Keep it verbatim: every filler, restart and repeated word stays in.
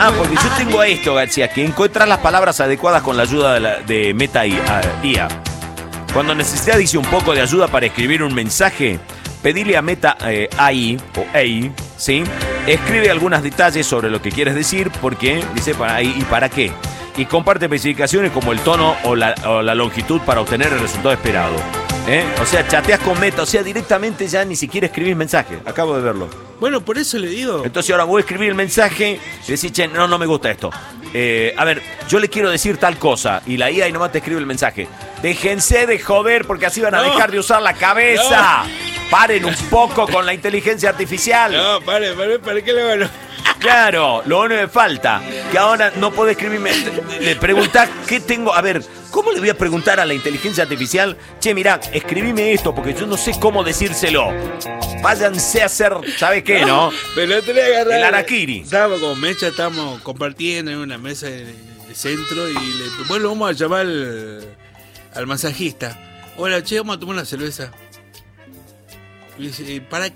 Ah, porque yo tengo esto, García, que encuentras las palabras adecuadas con la ayuda de, la, de Meta I A. Cuando necesitas, dice, un poco de ayuda para escribir un mensaje, pedile a Meta eh, A I o A I, ¿sí? Escribe algunos detalles sobre lo que quieres decir, porque, dice, para, y para qué. Y comparte especificaciones como el tono o la, o la longitud para obtener el resultado esperado. ¿Eh? O sea, chateas con Meta, o sea, directamente ya ni siquiera escribís mensaje. Acabo de verlo. Bueno, por eso le digo. Entonces ahora voy a escribir el mensaje y decís, che, no, no me gusta esto. Eh, a ver, yo le quiero decir tal cosa. Y la I A y nomás te escribe el mensaje. Déjense de joder porque así van a no, dejar de usar la cabeza. No. Paren un poco con la inteligencia artificial. No, pare, pare, ¿para qué le van a...? Claro, lo único que falta, que ahora no podés escribirme. Le preguntás qué tengo. A ver, ¿cómo le voy a preguntar a la inteligencia artificial? Che, mirá, escribime esto porque yo no sé cómo decírselo. Váyanse a hacer, ¿sabes qué, no? Pero no te le agarras. El harakiri. Estábamos con Mecha, estábamos compartiendo en una mesa de, de centro y le, bueno, vamos a llamar al, al masajista. Hola, che, vamos a tomar una cerveza. Y dice, ¿para